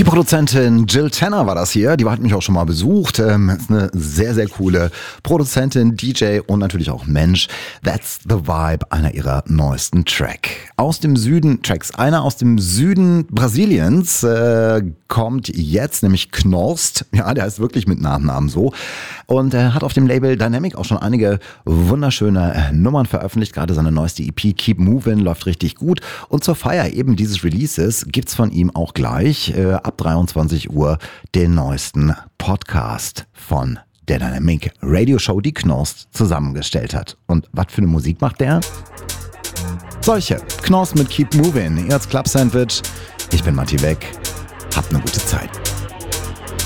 Produzentin Jill Tanner war das hier, die hat mich auch schon mal besucht. Ist eine sehr, sehr coole Produzentin, DJ und natürlich auch Mensch. That's the Vibe, einer ihrer neuesten Tracks. Einer aus dem Süden Brasiliens kommt jetzt, nämlich Knorst. Ja, der heißt wirklich mit Nachnamen so. Und hat auf dem Label Dynamic auch schon einige wunderschöne Nummern veröffentlicht. Gerade seine neueste EP Keep Movin' läuft richtig gut. Und zur Feier eben dieses Releases gibt's von ihm auch gleich ab 23 Uhr den neuesten Podcast von der Dynamic Radio Show, die Knorst zusammengestellt hat. Und was für eine Musik macht der? Solche. Knorst mit Keep Movin'. Ihr als Club Sandwich. Ich bin Matti Beck. Habt eine gute Zeit.